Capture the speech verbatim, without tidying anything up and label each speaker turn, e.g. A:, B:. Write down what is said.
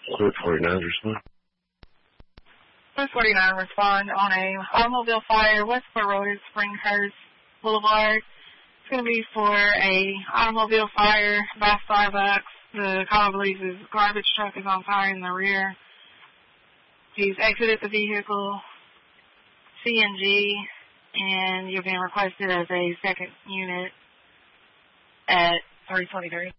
A: Clear forty-nine, respond.
B: Clear forty-nine, respond on a automobile fire, Westport Road, Springhurst Boulevard. It's going to be for a automobile fire by Starbucks. The caller believes his garbage truck is on fire in the rear. He's exited the vehicle, C N G, and you're being requested as a second unit at three twenty-three.